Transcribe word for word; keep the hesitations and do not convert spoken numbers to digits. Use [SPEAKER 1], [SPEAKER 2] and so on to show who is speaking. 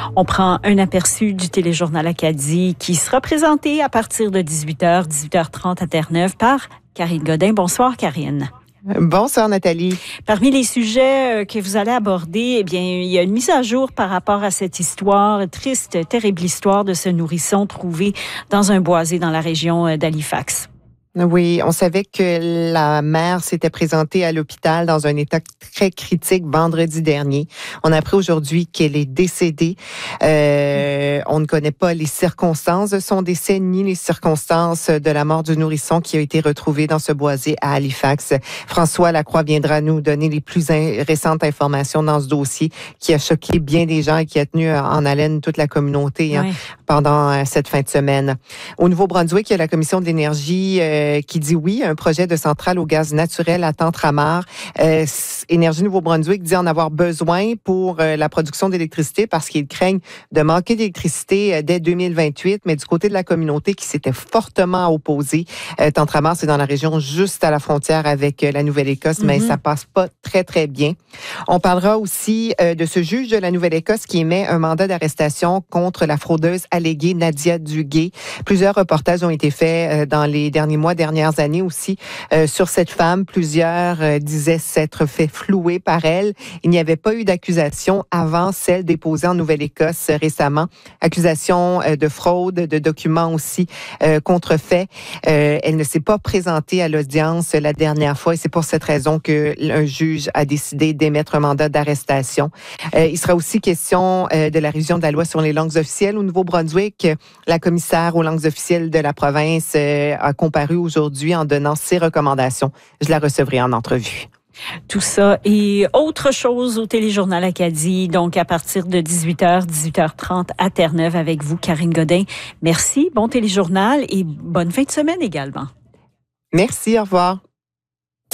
[SPEAKER 1] On prend un aperçu du téléjournal Acadie qui sera présenté à partir de dix-huit heures, dix-huit heures trente à Terre-Neuve par Karine Godin. Bonsoir, Karine.
[SPEAKER 2] Bonsoir, Nathalie.
[SPEAKER 1] Parmi les sujets que vous allez aborder, eh bien, il y a une mise à jour par rapport à cette histoire, triste, terrible histoire de ce nourrisson trouvé dans un boisé dans la région d'Halifax.
[SPEAKER 2] Oui, on savait que la mère s'était présentée à l'hôpital dans un état très critique vendredi dernier. On a appris aujourd'hui qu'elle est décédée. Euh, on ne connaît pas les circonstances de son décès ni les circonstances de la mort du nourrisson qui a été retrouvé dans ce boisé à Halifax. François Lacroix viendra nous donner les plus in- récentes informations dans ce dossier qui a choqué bien des gens et qui a tenu en haleine toute la communauté hein, oui. pendant euh, cette fin de semaine. Au Nouveau-Brunswick, il y a la Commission de l'énergie euh, qui dit oui à un projet de centrale au gaz naturel à Tentramar. Euh, Énergie Nouveau-Brunswick dit en avoir besoin pour euh, la production d'électricité parce qu'ils craignent de manquer d'électricité euh, dès deux mille vingt-huit, mais du côté de la communauté qui s'était fortement opposée. Euh, Tentramar, c'est dans la région juste à la frontière avec euh, la Nouvelle-Écosse, mm-hmm. mais ça passe pas très, très bien. On parlera aussi euh, de ce juge de la Nouvelle-Écosse qui émet un mandat d'arrestation contre la fraudeuse alléguée Nadia Duguay. Plusieurs reportages ont été faits euh, dans les derniers mois, dernières années aussi, euh, sur cette femme. Plusieurs euh, disaient s'être fait flouer par elle. Il n'y avait pas eu d'accusation avant celle déposée en Nouvelle-Écosse euh, récemment. Accusation euh, de fraude, de documents aussi euh, contrefaits. Euh, elle ne s'est pas présentée à l'audience la dernière fois et c'est pour cette raison que un juge a décidé d'émettre un mandat d'arrestation. Euh, il sera aussi question euh, de la révision de la loi sur les langues officielles au Nouveau-Brunswick. La commissaire aux langues officielles de la province euh, a comparu aujourd'hui en donnant ses recommandations. Je la recevrai en entrevue.
[SPEAKER 1] Tout ça et autre chose au téléjournal Acadie, donc à partir de dix-huit heures, dix-huit heures trente à Terre-Neuve avec vous, Karine Godin. Merci, bon téléjournal et bonne fin de semaine également.
[SPEAKER 2] Merci, au revoir.